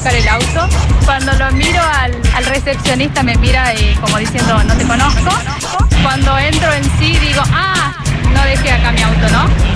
buscar el auto. Cuando lo miro al recepcionista me mira como diciendo no te conozco. Cuando entro en sí digo, no dejé acá mi auto, ¿no?